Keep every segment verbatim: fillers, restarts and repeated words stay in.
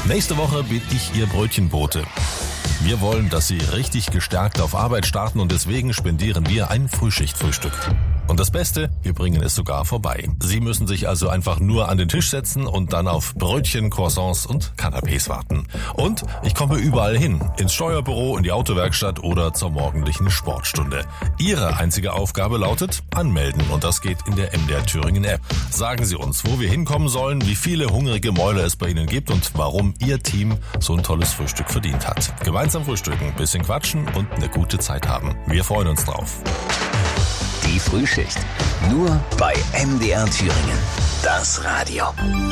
Nächste Woche bin ich Ihr Brötchenbote. Wir wollen, dass Sie richtig gestärkt auf Arbeit starten und deswegen spendieren wir ein Frühschichtfrühstück. Und das Beste, wir bringen es sogar vorbei. Sie müssen sich also einfach nur an den Tisch setzen und dann auf Brötchen, Croissants und Canapés warten. Und ich komme überall hin, ins Steuerbüro, in die Autowerkstatt oder zur morgendlichen Sportstunde. Ihre einzige Aufgabe lautet anmelden und das geht in der M D R Thüringen App. Sagen Sie uns, wo wir hinkommen sollen, wie viele hungrige Mäuler es bei Ihnen gibt und warum Ihr Team so ein tolles Frühstück verdient hat. Gemeinsam frühstücken, bisschen quatschen und eine gute Zeit haben. Wir freuen uns drauf. Die Frühschicht. Nur bei M D R Thüringen. Das Radio.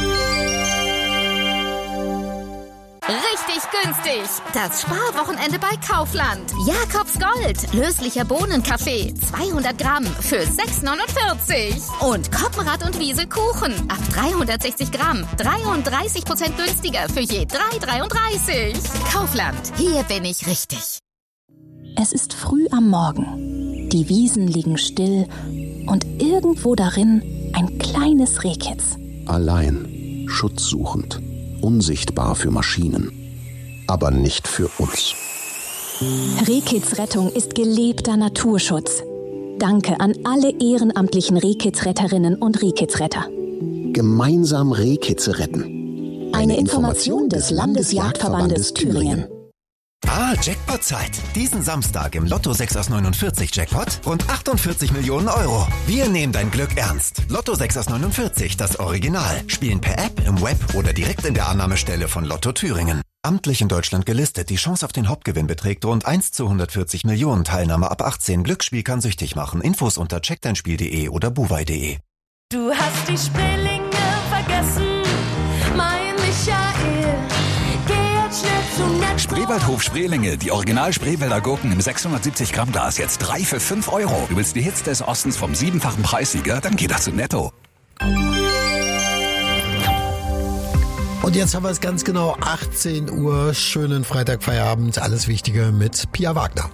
Richtig günstig. Das Sparwochenende bei Kaufland. Jakobs Gold. Löslicher Bohnenkaffee. zweihundert Gramm für sechs neunundvierzig. Und Koppenrad und Wiese Kuchen. Ab dreihundertsechzig Gramm. dreiunddreißig Prozent günstiger für je drei dreiunddreißig. Kaufland. Hier bin ich richtig. Es ist früh am Morgen. Die Wiesen liegen still und irgendwo darin ein kleines Rehkitz. Allein, schutzsuchend, unsichtbar für Maschinen, aber nicht für uns. Rehkitz Rettung ist gelebter Naturschutz. Danke an alle ehrenamtlichen Rehkitzretterinnen und Rehkitzretter. Gemeinsam Rehkitze retten. Eine, Eine Information des Landesjagdverbandes Thüringen. Ah, Jackpot-Zeit. Diesen Samstag im Lotto sechs aus neunundvierzig Jackpot rund achtundvierzig Millionen Euro. Wir nehmen dein Glück ernst. Lotto sechs aus neunundvierzig, das Original. Spielen per App, im Web oder direkt in der Annahmestelle von Lotto Thüringen. Amtlich in Deutschland gelistet. Die Chance auf den Hauptgewinn beträgt rund eins zu hundertvierzig Millionen. Teilnahme ab achtzehn. Glücksspiel kann süchtig machen. Infos unter check dein spiel punkt de oder buwei punkt de. Du hast die Spreelinge vergessen, mein Michael. Spreewaldhof Spreelinge, die Original Spreewälder Gurken im sechshundertsiebzig Gramm Glas, jetzt drei für fünf Euro. Du willst die Hits des Ostens vom siebenfachen Preissieger? Dann geht das zu Netto. Und jetzt haben wir es ganz genau, achtzehn Uhr, schönen Freitagfeierabend, alles Wichtige mit Pia Wagner.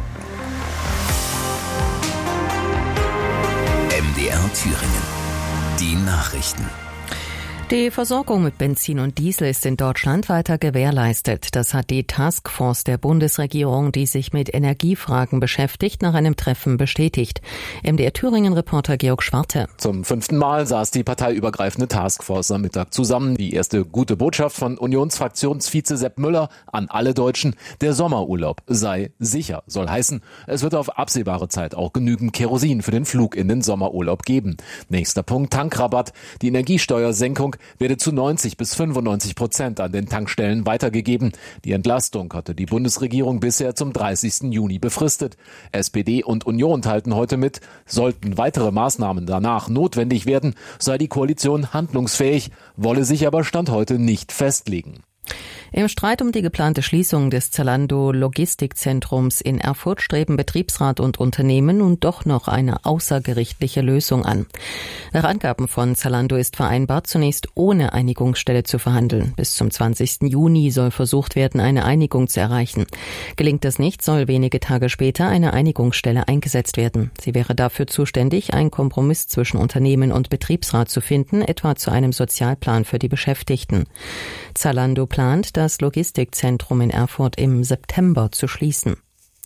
M D R Thüringen. Die Nachrichten. Die Versorgung mit Benzin und Diesel ist in Deutschland weiter gewährleistet. Das hat die Taskforce der Bundesregierung, die sich mit Energiefragen beschäftigt, nach einem Treffen bestätigt. M D R Thüringen-Reporter Georg Schwarte. Zum fünften Mal saß die parteiübergreifende Taskforce am Mittag zusammen. Die erste gute Botschaft von Unionsfraktionsvize Sepp Müller an alle Deutschen: Der Sommerurlaub sei sicher. Soll heißen, es wird auf absehbare Zeit auch genügend Kerosin für den Flug in den Sommerurlaub geben. Nächster Punkt: Tankrabatt. Die Energiesteuersenkung werde zu neunzig bis fünfundneunzig Prozent an den Tankstellen weitergegeben. Die Entlastung hatte die Bundesregierung bisher zum dreißigsten Juni befristet. S P D und Union teilten heute mit, sollten weitere Maßnahmen danach notwendig werden, sei die Koalition handlungsfähig, wolle sich aber Stand heute nicht festlegen. Im Streit um die geplante Schließung des Zalando-Logistikzentrums in Erfurt streben Betriebsrat und Unternehmen nun doch noch eine außergerichtliche Lösung an. Nach Angaben von Zalando ist vereinbart, zunächst ohne Einigungsstelle zu verhandeln. Bis zum zwanzigsten Juni soll versucht werden, eine Einigung zu erreichen. Gelingt das nicht, soll wenige Tage später eine Einigungsstelle eingesetzt werden. Sie wäre dafür zuständig, einen Kompromiss zwischen Unternehmen und Betriebsrat zu finden, etwa zu einem Sozialplan für die Beschäftigten. Zalando plant, das Logistikzentrum in Erfurt im September zu schließen.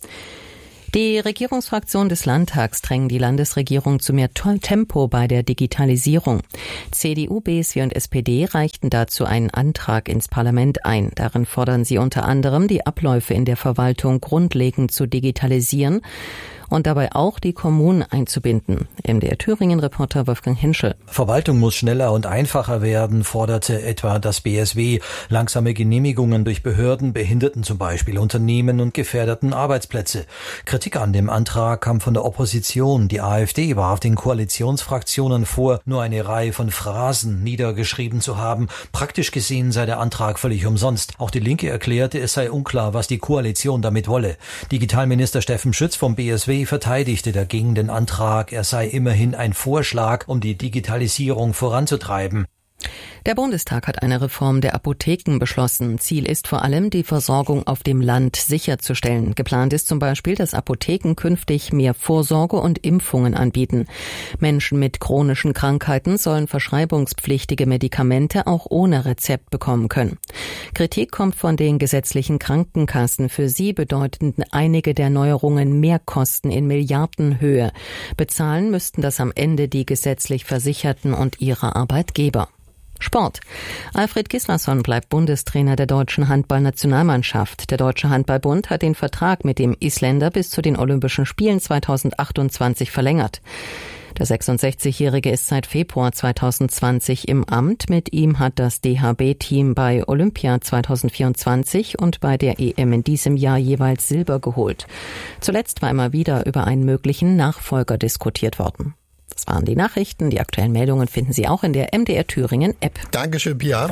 Die Regierungsfraktionen des Landtags drängen die Landesregierung zu mehr Tempo bei der Digitalisierung. C D U, B S W und S P D reichten dazu einen Antrag ins Parlament ein. Darin fordern sie unter anderem, die Abläufe in der Verwaltung grundlegend zu digitalisieren und dabei auch die Kommunen einzubinden. M D R Thüringen-Reporter Wolfgang Henschel. Verwaltung muss schneller und einfacher werden, forderte etwa das B S W. Langsame Genehmigungen durch Behörden behinderten zum Beispiel Unternehmen und gefährdeten Arbeitsplätze. Kritik an dem Antrag kam von der Opposition. Die AfD warf den Koalitionsfraktionen vor, nur eine Reihe von Phrasen niedergeschrieben zu haben. Praktisch gesehen sei der Antrag völlig umsonst. Auch die Linke erklärte, es sei unklar, was die Koalition damit wolle. Digitalminister Steffen Schütz vom B S W verteidigte dagegen den Antrag. Er sei immerhin ein Vorschlag, um die Digitalisierung voranzutreiben. Der Bundestag hat eine Reform der Apotheken beschlossen. Ziel ist vor allem, die Versorgung auf dem Land sicherzustellen. Geplant ist zum Beispiel, dass Apotheken künftig mehr Vorsorge und Impfungen anbieten. Menschen mit chronischen Krankheiten sollen verschreibungspflichtige Medikamente auch ohne Rezept bekommen können. Kritik kommt von den gesetzlichen Krankenkassen. Für sie bedeuten einige der Neuerungen Mehrkosten in Milliardenhöhe. Bezahlen müssten das am Ende die gesetzlich Versicherten und ihre Arbeitgeber. Sport. Alfred Gislason bleibt Bundestrainer der deutschen Handballnationalmannschaft. Der Deutsche Handballbund hat den Vertrag mit dem Isländer bis zu den Olympischen Spielen zweitausendachtundzwanzig verlängert. Der sechsundsechzigjährige ist seit Februar zweitausendzwanzig im Amt. Mit ihm hat das D H B-Team bei Olympia zweitausendvierundzwanzig und bei der E M in diesem Jahr jeweils Silber geholt. Zuletzt war immer wieder über einen möglichen Nachfolger diskutiert worden. Das waren die Nachrichten. Die aktuellen Meldungen finden Sie auch in der M D R Thüringen App. Dankeschön, Pia.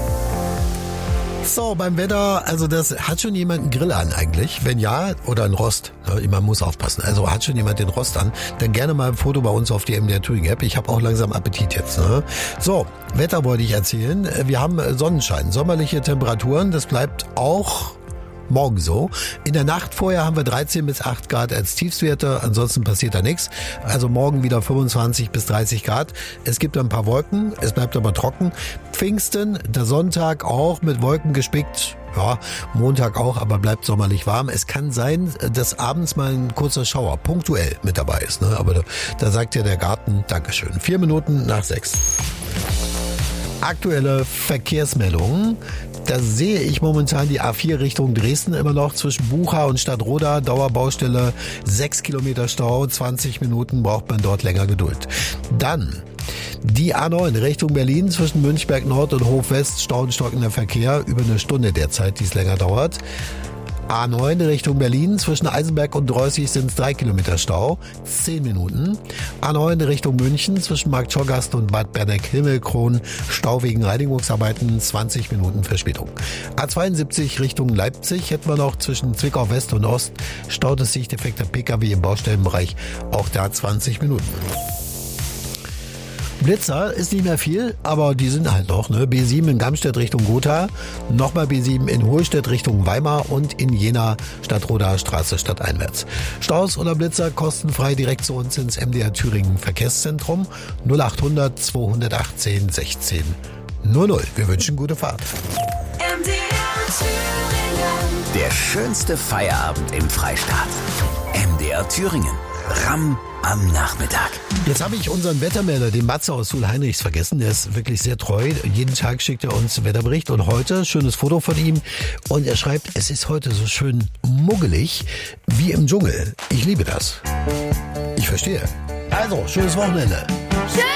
So, beim Wetter, also das hat schon jemand einen Grill an eigentlich? Wenn ja, oder einen Rost. Man muss aufpassen. Also hat schon jemand den Rost an? Dann gerne mal ein Foto bei uns auf die M D R Thüringen App. Ich habe auch langsam Appetit jetzt. Ne? So, Wetter wollte ich erzählen. Wir haben Sonnenschein, sommerliche Temperaturen. Das bleibt auch morgen so. In der Nacht vorher haben wir dreizehn bis acht Grad als Tiefstwerte, ansonsten passiert da nichts. Also morgen wieder fünfundzwanzig bis dreißig Grad. Es gibt ein paar Wolken, es bleibt aber trocken. Pfingsten, der Sonntag auch mit Wolken gespickt. Ja, Montag auch, aber bleibt sommerlich warm. Es kann sein, dass abends mal ein kurzer Schauer punktuell mit dabei ist. Ne? Aber da, da sagt ja der Garten Dankeschön. Vier Minuten nach sechs. Aktuelle Verkehrsmeldungen. Da sehe ich momentan die A vier Richtung Dresden immer noch zwischen Bucha und Stadtroda. Dauerbaustelle, sechs Kilometer Stau, zwanzig Minuten braucht man dort länger Geduld. Dann die A neun Richtung Berlin zwischen Münchberg Nord und Hof West, Stau und stockender Verkehr, über eine Stunde derzeit, die es länger dauert. A neun Richtung Berlin, zwischen Eisenberg und Dreußig sind es drei Kilometer Stau, zehn Minuten. A neun Richtung München, zwischen Marktschorgast und Bad Berneck-Himmelkron, Stau wegen Reinigungsarbeiten, zwanzig Minuten Verspätung. A zweiundsiebzig Richtung Leipzig hätten wir noch zwischen Zwickau West und Ost, staut es sich defekter Pkw im Baustellenbereich, auch da zwanzig Minuten. Blitzer ist nicht mehr viel, aber die sind halt noch. Ne? B sieben in Gamstedt Richtung Gotha, nochmal B sieben in Hohlstedt Richtung Weimar und in Jena Stadtroda Straße stadteinwärts. Staus oder Blitzer kostenfrei direkt zu uns ins M D R Thüringen Verkehrszentrum null achthundert zweihundertachtzehn sechzehn null null. Wir wünschen gute Fahrt. M D R Thüringen. Der schönste Feierabend im Freistaat. M D R Thüringen. Ramm am Nachmittag. Jetzt habe ich unseren Wettermelder, den Matze aus Sulheinrichs, vergessen. Der ist wirklich sehr treu. Jeden Tag schickt er uns Wetterbericht. Und heute, schönes Foto von ihm. Und er schreibt, es ist heute so schön muggelig wie im Dschungel. Ich liebe das. Ich verstehe. Also, schönes Wochenende.